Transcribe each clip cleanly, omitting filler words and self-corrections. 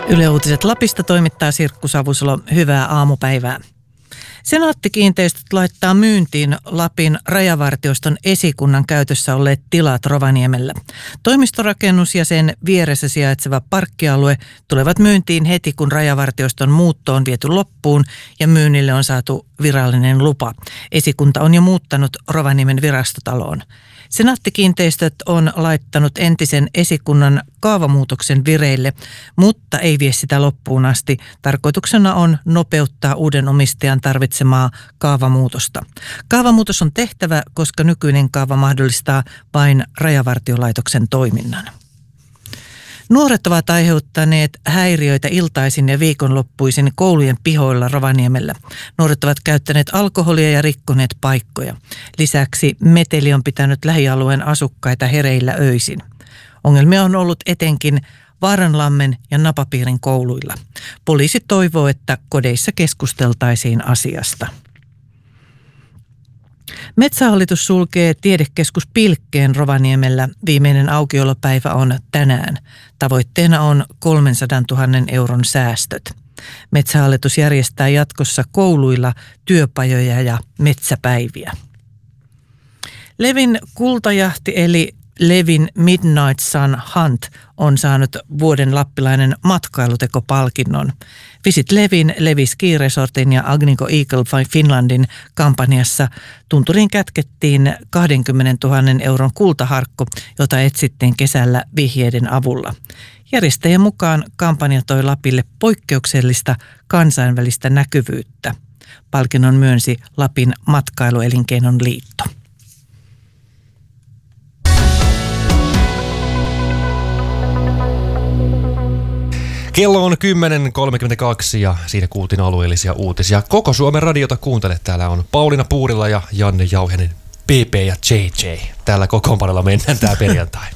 Yle Uutiset Lapista toimittaa Sirkku Savusalo. Hyvää aamupäivää. Senaatti-kiinteistöt laittaa myyntiin Lapin rajavartioston esikunnan käytössä olleet tilat Rovaniemellä. Toimistorakennus ja sen vieressä sijaitseva parkkialue tulevat myyntiin heti, kun rajavartioston muutto on viety loppuun ja myynnille on saatu virallinen lupa. Esikunta on jo muuttanut Rovaniemen virastotaloon. Senaatti-kiinteistöt on laittanut entisen esikunnan kaavamuutoksen vireille, mutta ei vie sitä loppuun asti. Tarkoituksena on nopeuttaa uuden omistajan tarvitsemaa kaavamuutosta. Kaavamuutos on tehtävä, koska nykyinen kaava mahdollistaa vain Rajavartiolaitoksen toiminnan. Nuoret ovat aiheuttaneet häiriöitä iltaisin ja viikonloppuisin koulujen pihoilla Rovaniemellä. Nuoret ovat käyttäneet alkoholia ja rikkoneet paikkoja. Lisäksi meteli on pitänyt lähialueen asukkaita hereillä öisin. Ongelmia on ollut etenkin Vaaranlammen ja Napapiirin kouluilla. Poliisi toivoo, että kodeissa keskusteltaisiin asiasta. Metsähallitus sulkee tiedekeskus Pilkkeen Rovaniemellä. Viimeinen aukiolopäivä on tänään. Tavoitteena on 300 000 euron säästöt. Metsähallitus järjestää jatkossa kouluilla työpajoja ja metsäpäiviä. Levin kultajahti eli Levin Midnight Sun Hunt on saanut vuoden lappilainen matkailutekopalkinnon. Visit Levin, Levi Ski Resortin ja Agnico Eagle Finlandin kampanjassa tunturiin kätkettiin 20 000 euron kultaharkko, jota etsittiin kesällä vihjeiden avulla. Järjestäjän mukaan kampanja toi Lapille poikkeuksellista kansainvälistä näkyvyyttä. Palkinnon myönsi Lapin matkailuelinkeinon liitto. Kello on 10.32 ja siinä kuultiin alueellisia uutisia. Koko Suomen radiota kuuntelet. Täällä on Pauliina Puurila ja Janne Jauhenen, PP ja JJ. Täällä kokoonpanolla mennään tää perjantai.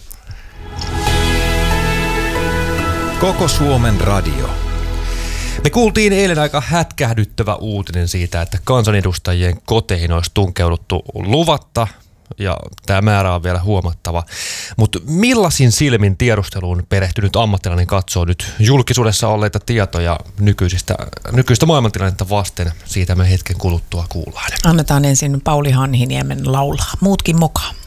Koko Suomen radio. Me kuultiin eilen aika hätkähdyttävä uutinen siitä, että kansanedustajien koteihin olisi tunkeuduttu luvatta. Ja tämä määrä on vielä huomattava. Mutta millaisin silmin tiedusteluun perehtynyt ammattilainen katsoo nyt julkisuudessa olleita tietoja nykyistä maailmantilannetta vasten? Siitä me hetken kuluttua kuullaan. Annetaan ensin Pauli Hanhiniemen laulaa. Muutkin mukaan.